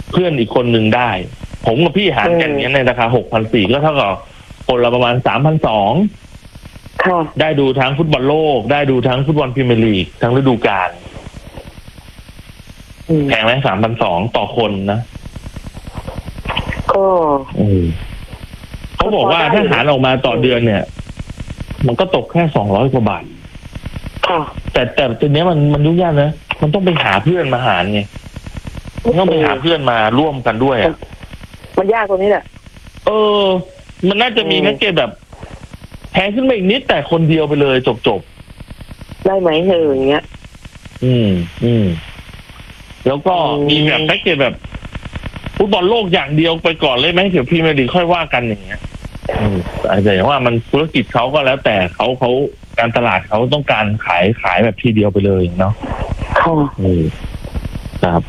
เพื่อนอีกคนหนึ่งได้ผมกับพี่หารกันเนี้ยในราคา 6,400 ก็เท่ากับคนละประมาณ 3,200 ค่ะได้ดูทั้งฟุตบอลโลกได้ดูทั้งฟุตบอลพรีเมียร์ลีกทั้งฤดูกาลแพงไหม 3,200 ต่อคนนะก็เขาบอกว่าถ้าหารออกมาต่อเดือนเนี่ยมันก็ตกแค่200 กว่าบาทค่ะแต่ทีเนี้ยมันยุ่งยากนะมันต้องไปหาเพื่อนมาหารไงต้องไปหาเพื่อนมาร่วมกันด้วยอ่ะมันยากตรงนี้แหละมันน่าจะมีแพ็กเกจแบบแพงขึ้นมาอีกนิดแต่คนเดียวไปเลยจบได้ไหมอย่างเงี้ยแล้วก็มีแบบแพ็กเกจแบบฟุตบอลโลกอย่างเดียวไปก่อนเลยไหมเดี๋ยวพรีเมียร์ลีกค่อยว่ากันอย่างเงี้ยอาจจะอย่างว่ามันธุรกิจเขาก็แล้วแต่เขาการตลาดเขาต้องการขายแบบทีเดียวไปเลยเนาะครับ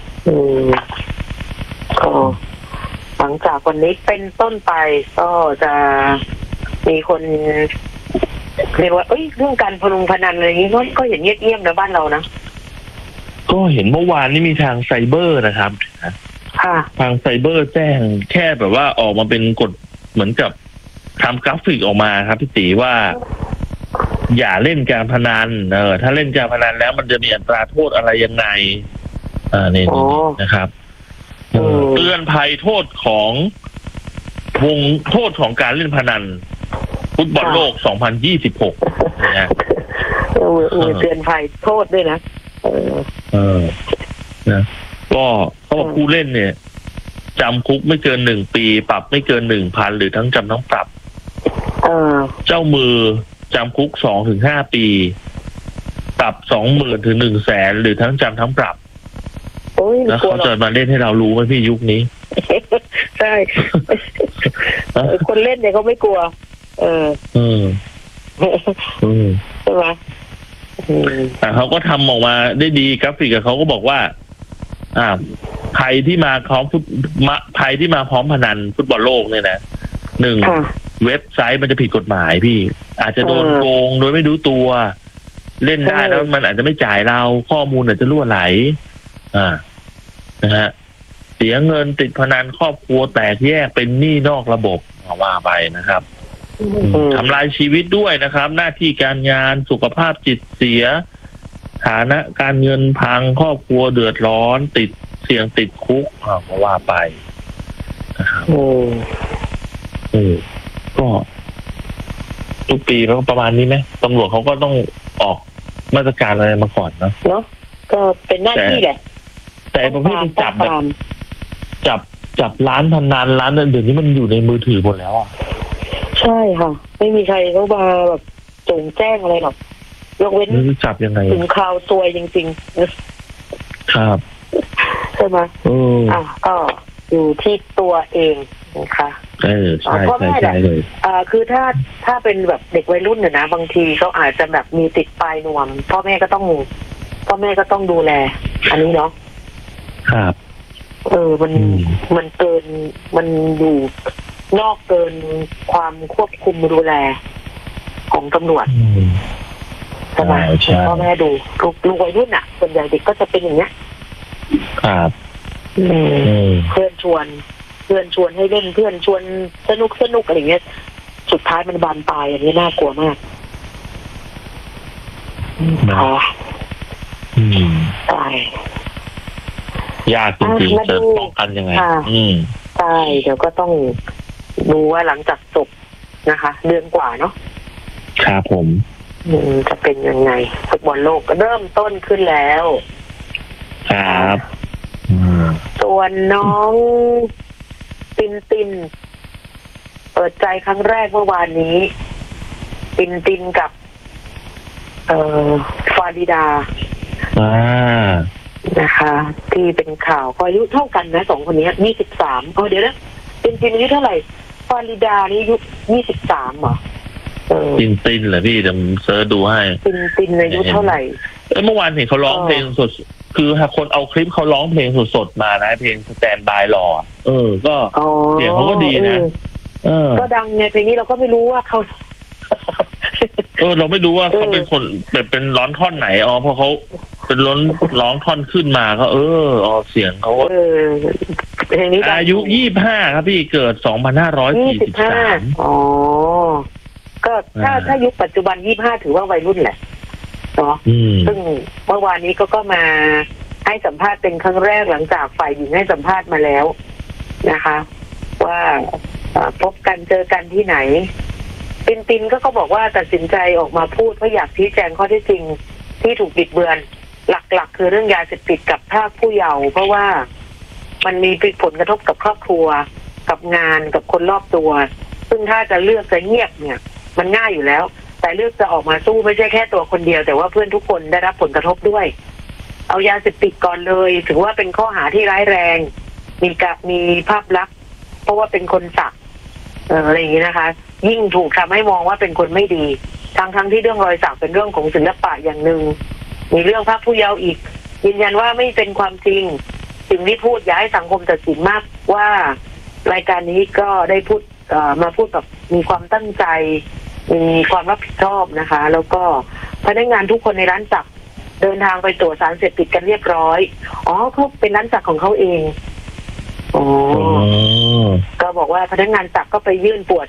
ก็หลังจากวันนี้เป็นต้นไปก็จะมีคนเรียกว่าเรื่องการพนันอะไรอย่างนี้ก็เห็นเงียบๆในบ้านเรานะก็เห็นเมื่อวานนี้มีทางไซเบอร์นะครับทางไซเบอร์แจ้งแค่แบบว่าออกมาเป็นกฎเหมือนกับทำกราฟิกออกมาครับพี่ตีว่าอย่าเล่นการพนันถ้าเล่นการพนันแล้วมันจะมีอัตราโทษอะไรยังไงนี่นะครับเตือนภัยโทษของวงโทษของการเล่นพนันฟุตบอลโลก 2026 นะเตือนภัยโทษด้วยนะนะก็เขาบอกผู้เล่นเนี่ยจำคุกไม่เกิน1 ปีปรับไม่เกิน 1,000 หรือทั้งจำทั้งปรับเจ้ามือจำคุก 2-5 ปีปรับ 20,000 ถึง 100,000 หรือทั้งจำทั้งปรับแล้วเขาจะมาเล่นให้เรารู้ไหมพี่ยุคนี้ใช่คนเล่นเนี่ยเขาไม่กลัวใช่ไหมแต่เขาก็ทำออกมาได้ดีกราฟิกเขาก็บอกว่าใครที่มาพร้อมใครที่มาพร้อมพนันฟุตบอลโลกเนี่ยนะ1เว็บไซต์มันจะผิดกฎหมายพี่อาจจะโดนโกงโดยไม่รู้ตัวเล่นได้แล้วมันอาจจะไม่จ่ายเราข้อมูลอาจจะรั่วไหลนะฮะเสียเงินติดพนันครอบครัวแตกแยกเป็นหนี้นอกระบบว่าไปนะครับทำลายชีวิตด้วยนะครับหน้าที่การงานสุขภาพจิตเสียฐานะการเงินพังครอบครัวเดือดร้อนติดเสี่ยงติดคุกว่าไปนะครับก็ทุกปีแล้วประมาณนี้ไหมตำรวจเขาก็ต้องออกมาตรการอะไรมาก่อนเนาะก็เป็นหน้าที่แหละแต่ประเภทจับร้านพนันร้านเดี๋ยวนี้มันอยู่ในมือถือหมดแล้วใช่ค่ะไม่มีใครเขามาแบบจงแจ้งอะไรหรอกยกเว้นจับยังไงถึงข่าวซวยจริงๆครับใช่ไหมก็อยู่ที่ตัวเองนะคะใช่ใช่เลยคือถ้าเป็นแบบเด็กวัยรุ่นเนี่ยนะบางทีเขาอาจจะแบบมีติดปลายนวมพ่อแม่ก็ต้องดูแลอันนี้เนาะครับมันเกินมันอยู่นอกเกินความควบคุมดูแลของตำรวจใช่ไหมพ่อแม่ดูลูกวัยรุ่นอ่ะส่วนใหญ่เด็กก็จะเป็นอย่างเนี้ยครับเพื่อนชวนให้เล่นเพื่อนชวนสนุกอะไรเงี้ยสุดท้ายมันบานปลายอย่างนี้น่ากลัวมากตายยากจริงๆจะป้องกันยังไงใช่เดี๋ยวก็ต้องดูว่าหลังจากจบนะคะเดือนกว่าเนาะครับผมจะเป็นยังไงฟุตบอลโลกก็เริ่มต้นขึ้นแล้วครับส่วนน้องตินเปิดใจครั้งแรกเมื่อวานนี้ตินกับฟาริดานะคะที่เป็นข่าวอายุเท่ากันนะ2 คนนี้23เดี๋ยวนะตินอายุเท่าไหร่ฟาริดานี่อายุ23เหรอตินเหรอพี่เดี๋ยวเสิร์ชดูให้ตินอายุเท่าไหร่เมื่อวานเห็นเขาร้องเพลงสดคือหากคนเอาคลิปเขาร้องเพลงสดๆมานะเพลงสแตนบายรอก็เสียงเขาก็ดีนะก็ดังไงเพลงนี้เราก็ไม่รู้ว่าเขาเราไม่รู้ว่าเขาเป็นคนแบบเป็นร้อนท่อนไหนเพราะเขาเป็นร้องท่อนขึ้นมาก็ออกเสียงเขาเพลงนี้อายุ25ครับพี่เกิด2543 อ๋อก็ถ้ายุคปัจจุบัน25ถือว่าวัยรุ่นแหละเนาะซึ่งเมื่อวานนี้ก็มาให้สัมภาษณ์เป็นครั้งแรกหลังจากฝ่ายหญิงให้สัมภาษณ์มาแล้วนะคะว่าพบกันเจอกันที่ไหนตินก็บอกว่าตัดสินใจออกมาพูดเพราะอยากชี้แจงข้อเท็จจริงที่ถูกบิดเบือนหลักๆคือเรื่องยาเสพติดกับพรากผู้เยาว์เพราะว่ามันมีผลกระทบกับครอบครัวกับงานกับคนรอบตัวซึ่งถ้าจะเลือกจะเงียบเนี่ยมันง่ายอยู่แล้วแต่เลือกจะออกมาสู้ไม่ใช่แค่ตัวคนเดียวแต่ว่าเพื่อนทุกคนได้รับผลกระทบด้วยเอายาเสพติดก่อนเลยถือว่าเป็นข้อหาที่ร้ายแรงมีภาพลักษณ์เพราะว่าเป็นคนสักอะไรอย่างนี้นะคะยิ่งถูกทำให้มองว่าเป็นคนไม่ดีทั้งที่เรื่องรอยสักเป็นเรื่องของศิลปะอย่างหนึ่งมีเรื่องพรากผู้เยาว์อีกยืนยันว่าไม่เป็นความจริงสิ่งที่พูดอย่าให้สังคมตัดสินมากว่ารายการนี้ก็ได้พูดมาพูดแบบมีความตั้งใจมีความรับผิดชอบนะคะแล้วก็พนักงานทุกคนในร้านสักเดินทางไปตรวจสารเสพติดกันเรียบร้อยเขาเป็นร้านสักของเขาเองก็บอกว่าพนักงานสักก็ไปยื่นตรวจ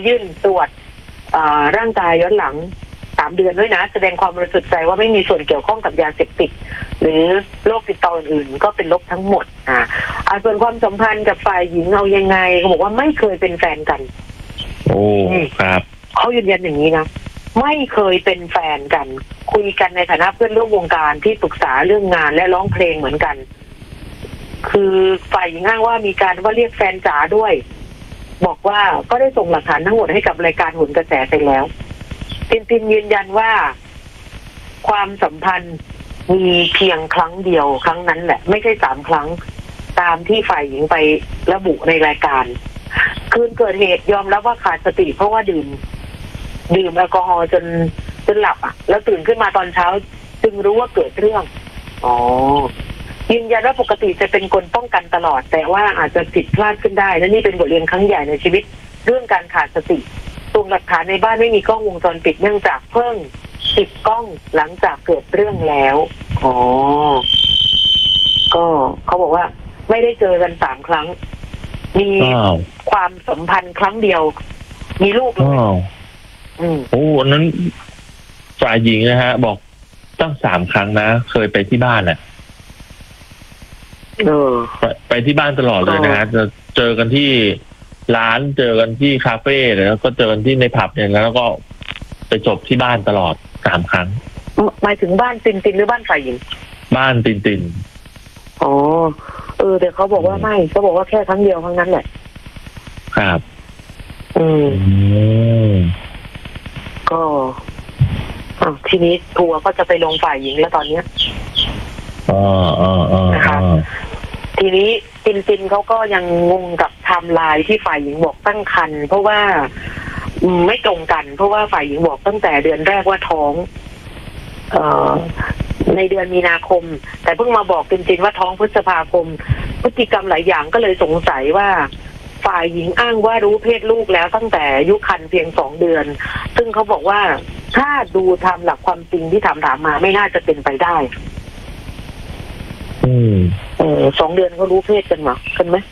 ร่างกายย้อนหลัง3 เดือนด้วยนะแสดงความบริสุทธิ์ใจว่าไม่มีส่วนเกี่ยวข้องกับยาเสพติดหรือโรคติดต่ออื่นก็เป็นลบทั้งหมดส่วนความสัมพันธ์กับฝ่ายหญิงเอายังไงเขาบอกว่าไม่เคยเป็นแฟนกันโอ้ครับเขายืนยันอย่างนี้นะไม่เคยเป็นแฟนกันคุยกันในฐานะเพื่อนร่วมวงการที่ปรึกษาเรื่องงานและร้องเพลงเหมือนกันคือฝ่ายหญิงอ้างว่ามีการว่าเรียกแฟนจ๋าด้วยบอกว่าก็ได้ส่งหลักฐานทั้งหมดให้กับรายการโหนกระแสไปแล้วตินยืนยันว่าความสัมพันธ์มีเพียงครั้งเดียวครั้งนั้นแหละไม่ใช่3 ครั้งตามที่ฝ่ายหญิงไประบุในรายการคืนเกิดเหตุยอมรับว่าขาดสติเพราะว่าดื่มแอลกอฮอล์จนหลับแล้วตื่นขึ้นมาตอนเช้าจึงรู้ว่าเกิดเรื่องยืนยันว่าปกติจะเป็นคนป้องกันตลอดแต่ว่าอาจจะผิดพลาดขึ้นได้และนี่เป็นบทเรียนครั้งใหญ่ในชีวิตเรื่องการขาดสติส่วนหลักฐานในบ้านไม่มีกล้องวงจรปิดเนื่องจากเพิ่งติดกล้องหลังจากเกิดเรื่องแล้วก็เขาบอกว่าไม่ได้เจอกัน3 ครั้งมีความสัมพันธ์ครั้งเดียวมีลูกเลยนั้นฝ่ายหญิงนะฮะบอกตั้ง3 ครั้งนะเคยไปที่บ้านไปที่บ้านตลอดเลยนะฮะจะเจอกันที่ร้านเจอกันที่คาเฟ่แล้วก็เจอกันที่ในผับเนี่ยแล้วก็ไปจบที่บ้านตลอด3 ครั้งหมายถึงบ้านตินหรือบ้านฝ่ายหญิงบ้านตินแต่เขาบอกว่าไม่เขาบอกว่าแค่ครั้งเดียวครั้งนั้นแหละครับก็ทีนี้ทัวร์ก็จะไปลงฝ่ายหญิงแล้วตอนนี้นะคะทีนี้ตินเขาก็ยังงงกับไทม์ไลน์ที่ฝ่ายหญิงบอกตั้งครรภ์เพราะว่าไม่ตรงกันเพราะว่าฝ่ายหญิงบอกตั้งแต่เดือนแรกว่าท้องในเดือนมีนาคมแต่เพิ่งมาบอกตินว่าท้องพฤษภาคมพฤติกรรมหลายอย่างก็เลยสงสัยว่าฝ่ายหญิงอ้างว่ารู้เพศลูกแล้วตั้งแต่อายุครรภ์เพียง2 เดือนซึ่งเขาบอกว่าถ้าดูตามหลักความจริงที่ถามมาไม่น่าจะเป็นไปได้2 เดือนเขารู้เพศกันไหม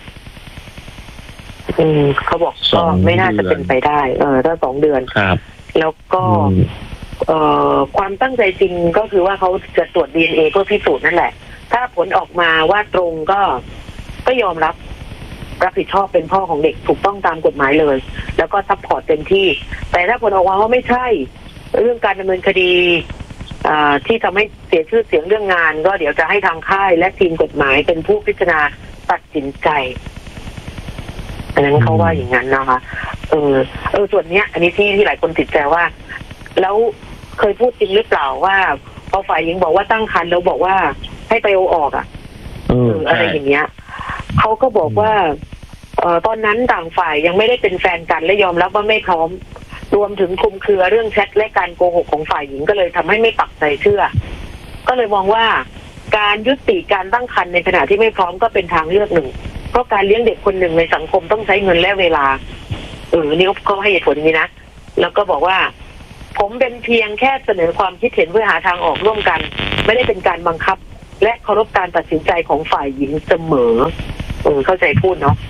เขาบอกก็ไม่น่าจะเป็นไปได้ถ้า2 เดือนแล้วก็ความตั้งใจจริงก็คือว่าเขาจะตรวจ DNA เพื่อพิสูจน์นั่นแหละถ้าผลออกมาว่าตรงก็ยอมรับผิดชอบเป็นพ่อของเด็กถูกต้องตามกฎหมายเลยแล้วก็ซัพพอร์ตเต็มที่แต่ถ้าผลออกมาว่าไม่ใช่เรื่องการดำเนินคดีที่ทำให้เสียชื่อเสียงเรื่องงานก็เดี๋ยวจะให้ทางค่ายและทีมกฎหมายเป็นผู้พิจารณาตัดสินใจอันนั้นเขาว่าอย่างนั้นนะคะส่วนเนี้ยอันนี้ที่หลายคนติดใจว่าแล้วเคยพูดจริงหรือเปล่าว่าพอฝ่ายหญิงบอกว่าตั้งครรภ์แล้วบอกว่าให้ไปเอาออกอะไรอย่างเงี้ยเขาก็บอกว่าตอนนั้นต่างฝ่ายยังไม่ได้เป็นแฟนกันและยอมรับว่าไม่พร้อมรวมถึงคลุมเครือเรื่องแชทและการโกหกของฝ่ายหญิงก็เลยทำให้ไม่ปักใจเชื่อก็เลยมองว่าการยุติการตั้งครรภ์ในขณะที่ไม่พร้อมก็เป็นทางเลือกหนึ่งเพราะการเลี้ยงเด็กคนหนึ่งในสังคมต้องใช้เงินและเวลานี่ก็ให้เหตุผลนี้นะแล้วก็บอกว่าผมเป็นเพียงแค่เสนอความคิดเห็นเพื่อหาทางออกร่วมกันไม่ได้เป็นการบังคับและเคารพการตัดสินใจของฝ่ายหญิงเสมอเข้าใจพูดเนาะ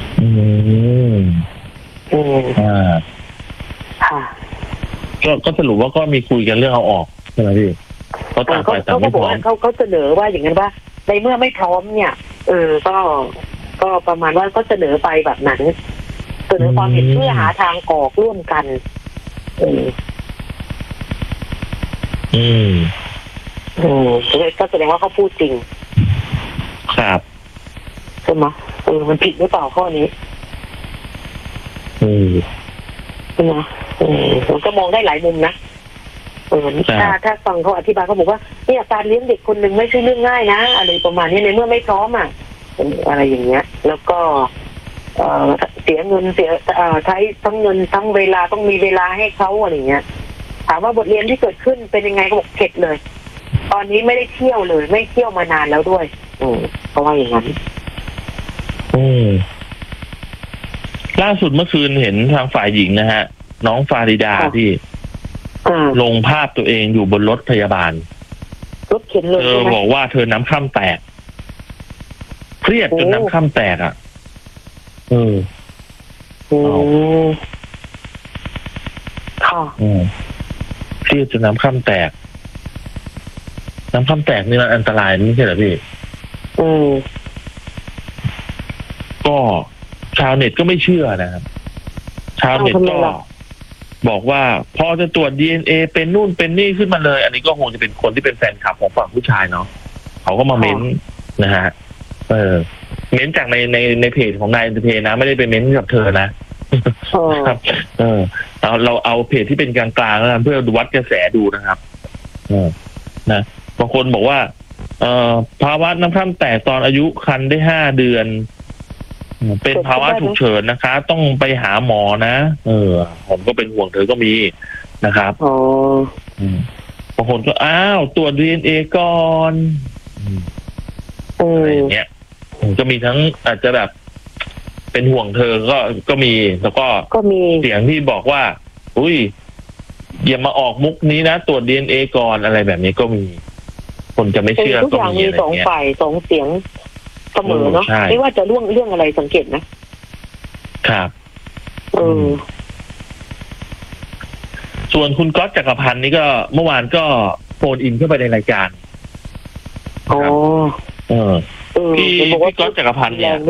ค่ะก็สรุปว่าก็มีคุยกันเรื่องเอาออกใช่ไหมพี่เขาต่างฝ่ายต่างไม่พร้อมเขาเสนอว่าอย่างนั้นว่าในเมื่อไม่พร้อมเนี่ยก็ประมาณว่าก็เสนอไปแบบนั้นเสนอความเห็นเพื่อหาทางออกร่วมกันก็แสดงว่าเขาพูดจริงครับใช่ไหมมันผิดหรือเปล่าข้อนี้ใช่ไหมผมก็มองได้หลายมุมนะถ้าฟังเขาอธิบายเขาบอกว่าเนี่ยการเลี้ยงเด็กคนหนึ่งไม่ใช่เรื่องง่ายนะอะไรประมาณนี้ในเมื่อไม่พร้อมอ่ะอะไรอย่างเงี้ยแล้วก็เสียเงินใช้ทั้งเงินทั้งเวลาต้องมีเวลาให้เขาอะไรเงี้ยถามว่าบทเรียนที่เกิดขึ้นเป็นยังไงเขาบอกเข็ดเลยตอนนี้ไม่ได้เที่ยวเลยไม่เที่ยวมานานแล้วด้วยเพราะว่าอย่างนั้นล่าสุดเมื่อคืนเห็นทางฝ่ายหญิงนะฮะน้องฟาริดาที่ลงภาพตัวเองอยู่บนรถพยาบาลรถเข็นเลยเธอบอกว่าเธอน้ำค่ำแตกเครียดจนน้ำค่ำแตกเครียดจนน้ำค่ำแตกน้ำค่ำแตกนี่มันอันตรายไม่ใช่เหรอพี่ก็ชาวเน็ตก็ไม่เชื่อนะครับชาวเน็ตก็บอกว่าพอจะตรวจ DNA เป็นนู่นเป็นนี่ขึ้นมาเลยอันนี้ก็คงจะเป็นคนที่เป็นแฟนคลับของฝั่งผู้ชายเนาะเขาก็มาเม้นนะฮะเม้นจากในเพจของนายเอ็นเตอร์เทนนะไม่ได้ไปเม้นกับเธอนะครับเราเอาเพจที่เป็นกลางๆแล้วกันเพื่อวัดกระแสดูนะครับนะบางคนบอกว่าภาวะน้ำคร่ำแตกตอนอายุครรภ์ได้5 เดือนเป็นภาวะฉุกเฉินนะคะต้องไปหาหมอนะผมก็เป็นห่วงเธอก็มีนะครับบางคนก็ตรวจ DNA ก่อนอะไรอย่างเงี้ยก็มีทั้งอาจจะแบบเป็นห่วงเธอก็มีแล้วก็มีเสียงที่บอกว่าอุ้ยอย่ามาออกมุกนี้นะตรวจ DNA ก่อนอะไรแบบนี้ก็มีคนจะไม่เชื่อก็มีอะไรเงี้ย 2 ฝ่าย 2 เสียงเสมอเนาะไม่ว่าจะเรื่องอะไรสังเกตนะครับส่วนคุณก๊อตจักรพันธ์นี่ก็เมื่อวานก็โฟนอินเข้าไปในรายการพี่ก๊อตจักรพันธ์เนี่ย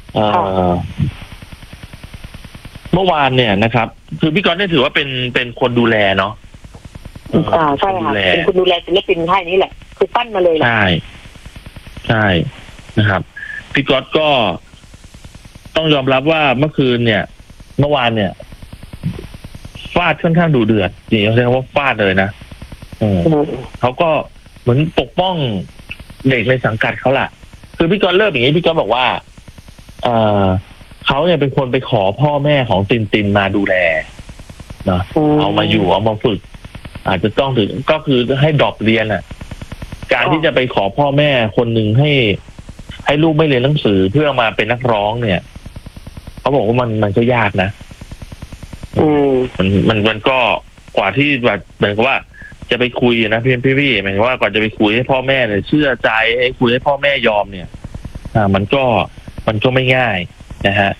เมื่อวานเนี่ยนะครับคือพี่ก๊อตเนี่ยถือว่าเป็นคนดูแลเนาะใช่ค่ะเป็นคนดูแลศิลปินค่ายนี้แหละคือปั้นมาเลยแหละใช่นะครับพี่ก๊อตก็ต้องยอมรับว่าเมื่อคืนเนี่ยเมื่อวานเนี่ยฟาดค่อนข้างดุเดือดจริงๆเขาใช้คำว่าฟาดเลยนะเขาก็เหมือนปกป้องเด็กในสังกัดเขาล่ะคือพี่ก๊อตเริ่มอย่างนี้พี่ก๊อตบอกว่าเขาเนี่ยเป็นคนไปขอพ่อแม่ของตินมาดูแลนะเอามาอยู่เอามาฝึกอาจจะต้องถึงก็คือให้ดรอปเรียนอ่ะการที่จะไปขอพ่อแม่คนหนึ่งให้ลูกไม่เรียนหนังสือเพื่อมาเป็นนักร้องเนี่ยเขาบอกว่ามันก็ยากนะมันก็กว่าที่แบบเหมือนกับว่าจะไปคุยนะพี่หมายถึงว่ากว่าจะไปคุยให้พ่อแม่เนี่ยเชื่อใจให้คุยให้พ่อแม่ยอมเนี่ยมันก็ไม่ง่ายนะฮะ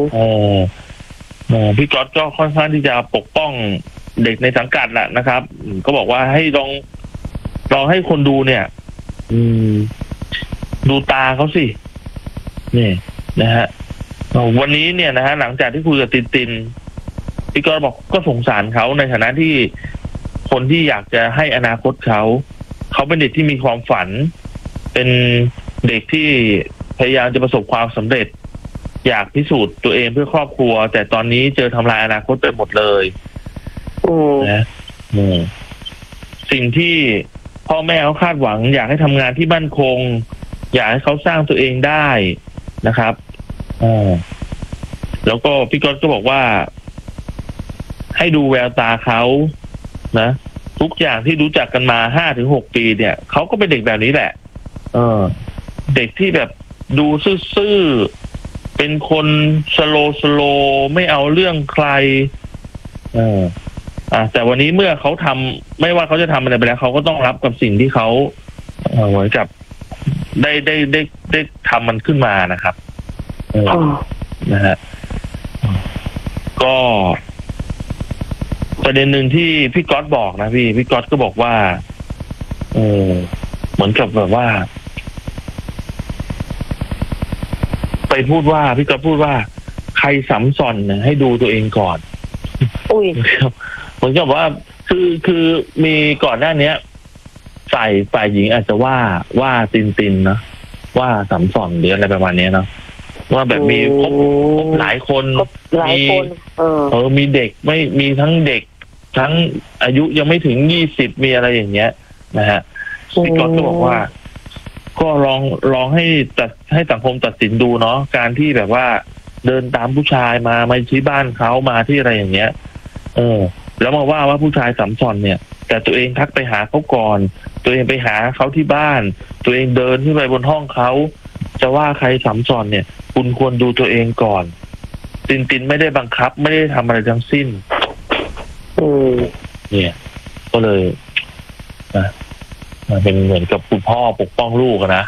พี่ก๊อตก็ค่อนข้างที่จะปกป้องเด็กในสังกัดแหละนะครับก็บอกว่าให้ลองให้คนดูเนี่ยดูตาเขาสินี่นะฮะวันนี้เนี่ยนะฮะหลังจากที่คุยกับตินพี่ก๊อตบอกก็สงสารเขาในฐานะที่คนที่อยากจะให้อนาคตเขาเป็นเด็กที่มีความฝันเป็นเด็กที่พยายามจะประสบความสำเร็จอยากพิสูจน์ตัวเองเพื่อครอบครัวแต่ตอนนี้เจอทำลายอนาคตไปหมดเลยนะสิ่งที่พ่อแม่เขาคาดหวังอยากให้ทำงานที่มั่นคงอยากให้เขาสร้างตัวเองได้นะครับแล้วก็พี่ก๊อตก็บอกว่าให้ดูแววตาเขานะทุกอย่างที่รู้จักกันมา 5-6 ปีเนี่ยเขาก็เป็นเด็กแบบนี้แหละเด็กที่แบบดูซื่อๆเป็นคนสโลไม่เอาเรื่องใครแต่วันนี้เมื่อเขาทำไม่ว่าเขาจะทำอะไรไปแล้วเขาก็ต้องรับกับสิ่งที่เขาเหมือนกับได้ทำมันขึ้นมานะครับนะฮะก็ประเด็นหนึ่งที่พี่ก๊อตบอกนะพี่ก๊อตก็บอกว่าเหมือนกับแบบว่าไปพูดว่าพี่ก๊อตพูดว่าใครสำส่อนเนี่ยให้ดูตัวเองก่อนอุ้ยเหมือนกับว่าคือมีก่อนหน้านี้ฝ่ายหญิงอาจจะว่าตินนะว่าสำส่อนหรืออะไรประมาณนี้เนาะว่าแบบมีคบหลายคนมีเด็กไม่มีทั้งเด็กทั้งอายุยังไม่ถึง20มีอะไรอย่างเงี้ยนะฮะพี่ก๊อตก็บอกว่าก็ลองให้สังคมตัดสินดูเนาะการที่แบบว่าเดินตามผู้ชายมาที่บ้านเขามาที่อะไรอย่างเงี้ยแล้วมาว่าผู้ชายสำส่อนเนี่ยแต่ตัวเองทักไปหาเขาก่อนตัวเองไปหาเขาที่บ้านตัวเองเดินขึ้นไปบนห้องเขาจะว่าใครสำส่อนเนี่ยคุณควรดูตัวเองก่อนตินไม่ได้บังคับไม่ได้ทำอะไรทั้งสิ้นเนี่ยก็เลยนะเป็นเหมือนกับคุณพ่อปกป้องลูกนะ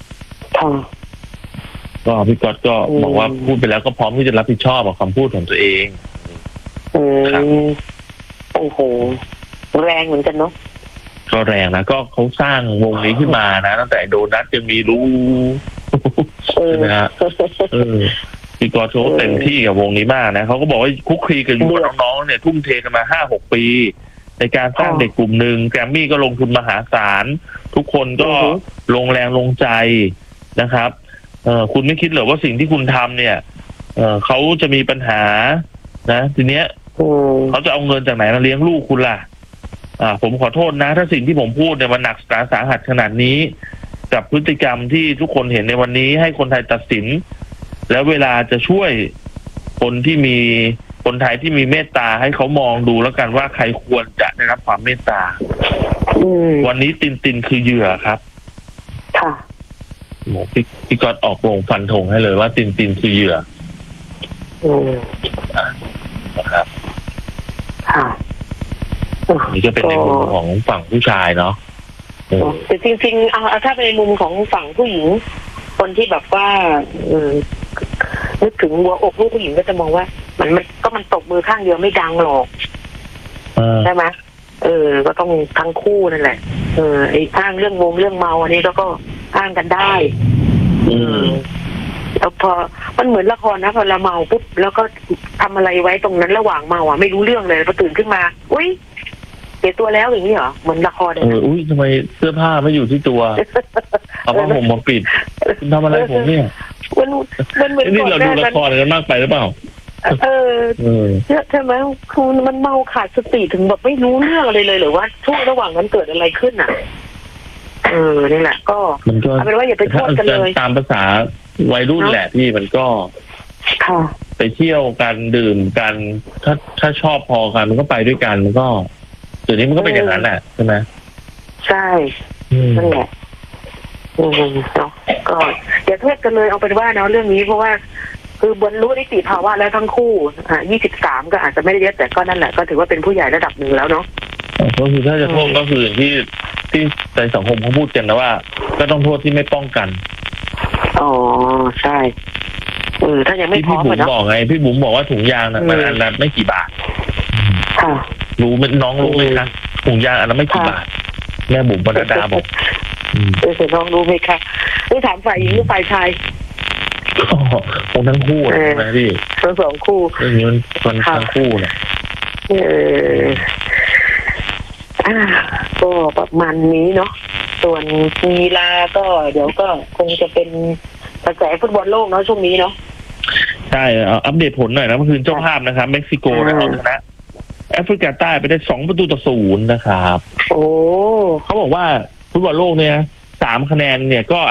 ก็พี่ก๊อตก็บอกว่าพูดไปแล้วก็พร้อมที่จะรับผิดชอบกับคำพูดของตัวเองครับโอ้โหแรงเหมือนกันเนาะก็แรงนะก็เขาสร้างวงนี้ขึ้นมานะตั้งแต่โดนัทยังมีรู้นะฮะพี่ก๊อตเขาเต็มที่กับวงนี้มากนะเขาก็บอกว่าคุกคีกันอยู่กับน้องๆเนี่ยทุ่มเทกันมา 5-6 ปีในการสร้างเด็กกลุ่มหนึ่งแกรมมี่ก็ลงทุนมหาศาลทุกคนก็ลงแรงลงใจนะครับคุณไม่คิดเหรอว่าสิ่งที่คุณทำเนี่ยเขาจะมีปัญหานะทีเนี้ยเขาจะเอาเงินจากไหนมาเลี้ยงลูกคุณล่ะผมขอโทษนะถ้าสิ่งที่ผมพูดเนี่ยมันหนักสาหัสขนาดนี้กับพฤติกรรมที่ทุกคนเห็นในวันนี้ให้คนไทยตัดสินแล้วเวลาจะช่วยคนไทยที่มีเมตตาให้เขามองดูแล้วกันว่าใครควรจะได้รับความเมตตาวันนี้ตินคือเหยื่อครับค่ะพี่ก๊อตออกโรงฟันธงให้เลยว่าตินคือเหยื่อนะครับค่ะนี่ก็เป็นในมุมของฝั่งผู้ชายเนาะแต่จริงๆถ้าเป็นในมุมของฝั่งผู้หญิงคนที่แบบว่านึกถึงหัวอกลูกผู้หญิงก็จะมองว่ามันตบมือข้างเดียวไม่ดังหรอกใช่ไหมก็ต้องทั้งคู่นั่นแหละไอ้อ้างเรื่องเรื่องเมาอันนี้ก็อ้างกันได้แล้วพอมันเหมือนละครนะพอเราเมาปุ๊บแล้วก็ทำอะไรไว้ตรงนั้นระหว่างเมาไม่รู้เรื่องเลยพอตื่นขึ้นมาอุ้ยเสียตัวแล้วอย่างนี้เหรอเหมือนละครเลยอุ้ยทำไมเสื้อผ้าไม่อยู่ที่ตัวเอาผ้าห่มมาปิดคุณทำอะไรผมเนี่ยมันเหมือนนี่เราดูละครกันมากไปหรือเปล่าใช่ไหมคือมันเมาขาดสติถึงแบบไม่รู้เรื่องอะไรเลยหรือว่าช่วงระหว่างนั้นเกิดอะไรขึ้นอ่ะนี่แหละก็เอาเป็นว่าอย่าไปโทษกันเลยตามภาษาวัยรุ่นแหละพี่มันก็ไปเที่ยวกันดื่มกันถ้าชอบพอกันมันก็ไปด้วยกันมันก็เดี๋ยวนี้มันก็เป็นอย่างนั้นแหละใช่ไหมใช่นั่นแหละเนาะก็อย่าโทษกันเลยเอาเป็นว่าเนาะเรื่องนี้เพราะว่าคือบรรลุนิติภาวะแล้วทั้งคู่23ก็อาจจะไม่ได้เยอะแต่ก็นั่นแหละก็ถือว่าเป็นผู้ใหญ่ระดับหนึ่งแล้วเนาะก็คือถ้าจะโทษก็คือที่ในสังคมเขาพูดกันนะว่าก็ต้องโทษที่ไม่ป้องกันใช่ถ้ายังไม่พร้อมพี่บุ๋มบอกไงพี่บุ๋มบอกว่าถุงยางน่ะมันอันละไม่กี่บาทรู้มันน้องรู้ไหมคะถุงยางอันละไม่กี่บาทแม่บุ๋มปนัดดาบอกน้องรู้ไหมคะนี่ถามฝ่ายหญิงหรือฝ่ายชายคงทั้งคู่นะพี่ทั้งสองคู่อย่างนี้มันทั้งคู่นะก็ประมาณนี้เนาะส่วนกีฬาก็เดี๋ยวก็คงจะเป็นกระแสฟุตบอลโลกเนาะช่วงนี้เนาะใช่อัปเดตผลหน่อยนะเมื่อคืนเจ้าภาพนะครับเม็กซิโกเอาชนะแอฟริกาใต้ไปได้2-0นะครับเขาบอกว่าฟุตบอลโลกเนี่ย3คะแนนเนี่ยก็